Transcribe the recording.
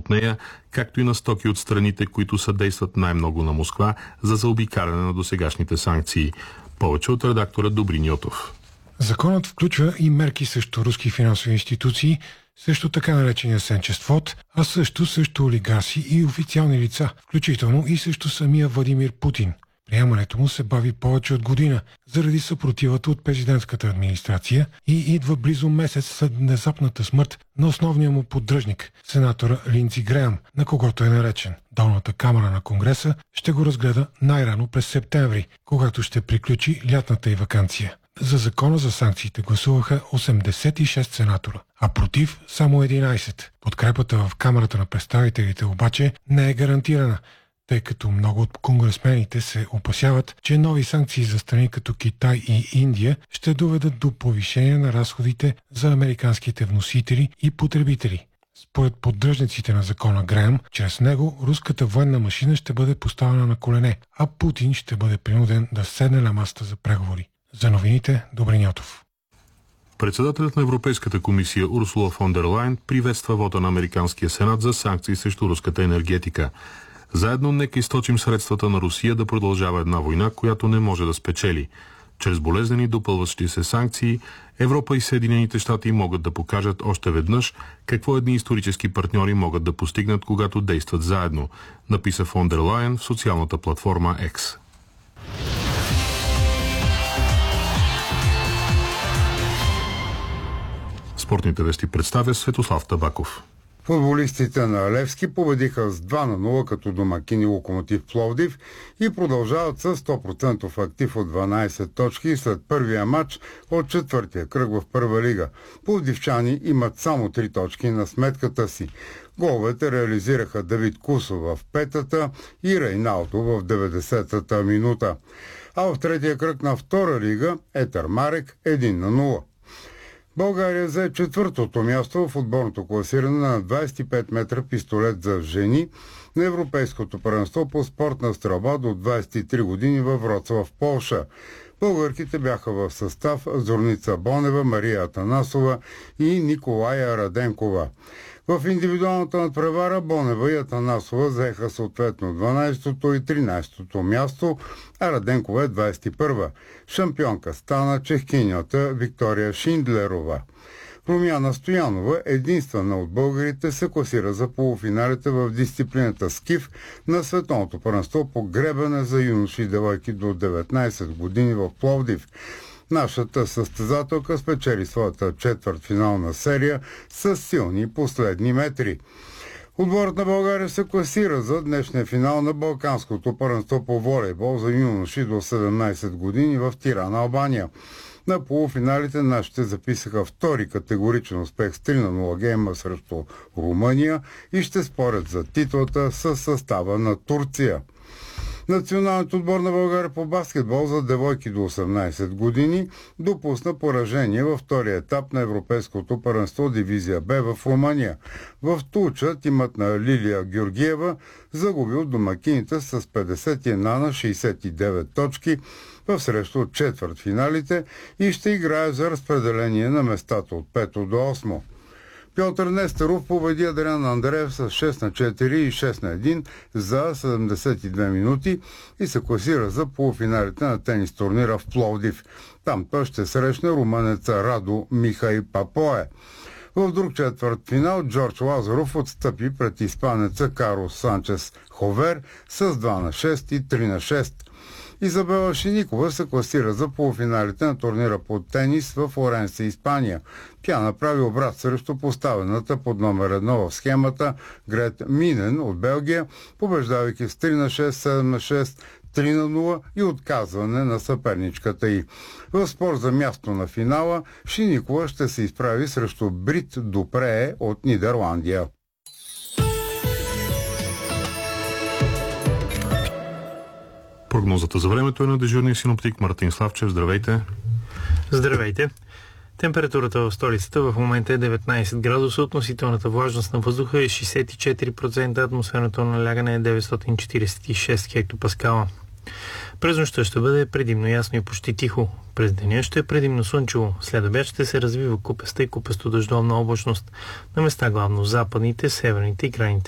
от нея, както и на стоки от страните, които съдействат най-много на Москва за заобикаляне на досегашните санкции. Повече от редактора Добрин Йотов. Законът включва и мерки срещу руски финансови институции, също така наречения Сенчест фонд, а също олигарси и официални лица, включително и също самия Владимир Путин. Приемането му се бави повече от година, заради съпротивата от президентската администрация и идва близо месец след внезапната смърт на основния му поддръжник, сенатора Линдси Греъм, на когото е наречен. Долната камара на Конгреса ще го разгледа най-рано през септември, когато ще приключи лятната й ваканция. За закона за санкциите гласуваха 86 сенатора, а против само 11. Подкрепата в Камарата на представителите обаче не е гарантирана, тъй като много от конгресмените се опасяват, че нови санкции за страни като Китай и Индия ще доведат до повишение на разходите за американските вносители и потребители. Според поддръжниците на закона Греъм, чрез него руската военна машина ще бъде поставена на колене, а Путин ще бъде принуден да седне на масата за преговори. За новините, Добрин Йотов. Председателят на Европейската комисия Урсула фон дер Лайен приветства вота на Американския сенат за санкции срещу руската енергетика. Заедно нека източим средствата на Русия да продължава една война, която не може да спечели. Чрез болезнени допълващи се санкции, Европа и Съединените щати могат да покажат още веднъж какво едни исторически партньори могат да постигнат, когато действат заедно, написа фон дер Лайен в социалната платформа X. Спортните вести представя Светослав Табаков. Футболистите на Левски победиха с 2-0 като домакини Локомотив Пловдив и продължават с 100% актив от 12 точки след първия матч от четвъртия кръг в първа лига. Пловдивчани имат само 3 точки на сметката си. Головете реализираха Давид Кусов в петата и Рейналдо в 90-та минута. А в третия кръг на втора лига Етър Марек 1-0. България взе четвъртото място в отборното класиране на 25 метра пистолет за жени на Европейското първенство по спортна стрелба до 23 години във Вроцлав, Полша. Българките бяха в състав Зорница Бонева, Мария Атанасова и Николая Раденкова. В индивидуалната надпревара Бонева и Атанасова заеха съответно 12-то и 13-то място, а Раденкова е 21-ва. Шампионка стана чехкинята Виктория Шиндлерова. Румяна Стоянова, единствена от българите, се класира за полуфиналите в дисциплината скиф на Световното първенство по гребане за юноши и девойки до 19 години в Пловдив. Нашата състезателка спечели своята четвъртфинална серия с силни последни метри. Отборът на България се класира за днешния финал на Балканското първенство по волейбол за юноши до 17 години в Тирана, Албания. На полуфиналите нашите записаха втори категоричен успех с 3-0 гейма срещу Румъния и ще спорят за титлата със състава на Турция. Националният отбор на България по баскетбол за девойки до 18 години допусна поражение във втория етап на Европейското първенство дивизия Б в Румъния. В Тулча тимът на Лилия Георгиева загуби от домакините с 51 на 69 точки в срещу от четвъртфиналите и ще играе за разпределение на местата от 5 до 8. Пьотър Нестеров победи Адриан Андреев с 6-4 и 6-1 за 72 минути и се класира за полуфиналите на тенис турнира в Пловдив. Там той ще срещне румънеца Радо Михай Папое. В друг четвъртфинал Джордж Лазаров отстъпи пред испанеца Карлос Санчес Ховер с 2-6 и 3-6. Изабела Шиникова се класира за полуфиналите на турнира по тенис в Флоренция, Испания. Тя направи обрат срещу поставената под номер 1 в схемата Грет Минен от Белгия, побеждавайки с 3-6, 7-6, 3-0 и отказване на съперничката й. В спор за място на финала Шиникова ще се изправи срещу Брит Дупрее от Нидерландия. Прогнозата за времето е на дежурния синоптик Мартин Славчев. Здравейте! Здравейте! Температурата в столицата в момента е 19 градуса, относителната влажност на въздуха е 64%, атмосферното налягане е 946 хектопаскала. През нощта ще бъде предимно ясно и почти тихо. През деня ще е предимно слънчево. След обяд ще се развива купеста и купесто дъждовна облачност. На места главно западните, северните и крайните